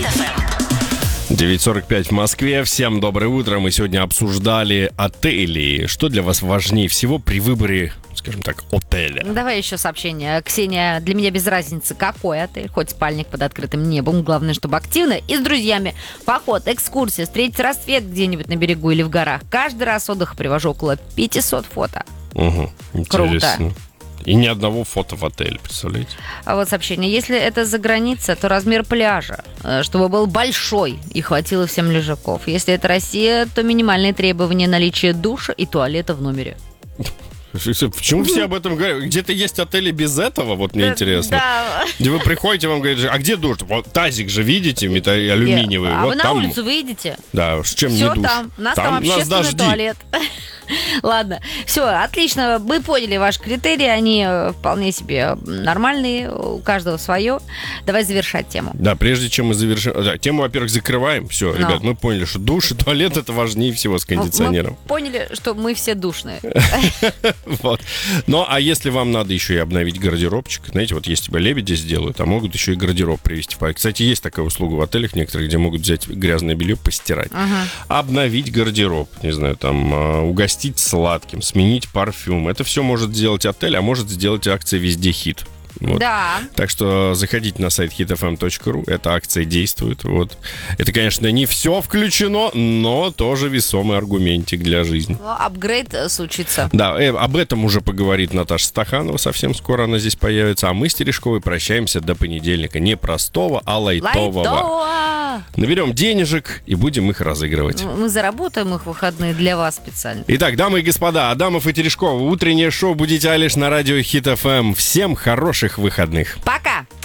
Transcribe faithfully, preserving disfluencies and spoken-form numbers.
Хит эф эм. девять сорок пять в Москве. Всем доброе утро. Мы сегодня обсуждали отели. Что для вас важнее всего при выборе, скажем так, отеля? Давай еще сообщение. Ксения, для меня без разницы, какой отель, хоть спальник под открытым небом. Главное, чтобы активно и с друзьями. Поход, экскурсия, встретить рассвет где-нибудь на берегу или в горах. Каждый раз отдыха привожу около пятьсот фото. Угу, интересно. Круто. И ни одного фото в отеле, представляете? А вот сообщение. Если это за граница, то размер пляжа, э, чтобы был большой и хватило всем лежаков. Если это Россия, то минимальные требования наличия душа и туалета в номере. Почему все об этом говорят? Где-то есть отели без этого, вот мне интересно. Да. Где вы приходите, вам говорят, а где душ? Вот тазик же видите, мета- алюминиевый. А вот вы на там, улицу выйдете? Да, с чем Все не душ? там. У нас там, нас общественный дожди. туалет. Ладно, все, отлично. Мы поняли ваши критерии, они э, вполне себе нормальные, у каждого свое. Давай завершать тему. Да, прежде чем мы завершим... Да, тему, во-первых, закрываем. Все, Но. ребят, мы поняли, что душ и туалет это важнее всего с кондиционером. Мы поняли, что мы все душные. Вот. Ну, а если вам надо еще и обновить гардеробчик, знаете, вот есть тебя лебеди сделают, а могут еще и гардероб привезти в порядок. Кстати, есть такая услуга в отелях некоторых, где могут взять грязное белье, постирать. Ага. Обновить гардероб, не знаю, там, а, угостить сладким, сменить парфюм. Это все может сделать отель, а может сделать акция «Везде хит». Вот. Да. Так что заходите на сайт хит эф эм точка ру. Эта акция действует. Вот. Это, конечно, не все включено, но тоже весомый аргументик для жизни. Ну, апгрейд э, случится. Да, э, об этом уже поговорит Наташа Стаханова. Совсем скоро она здесь появится. А мы с Терешковой прощаемся до понедельника. Не простого, а лайтового. Лайтово! Наберем денежек и будем их разыгрывать. Мы заработаем их в выходные для вас специально. Итак, дамы и господа, Адамов и Терешкова. Утреннее шоу «Будите Алиш» на радио Хит эф эм. Всем хороших выходных. Пока!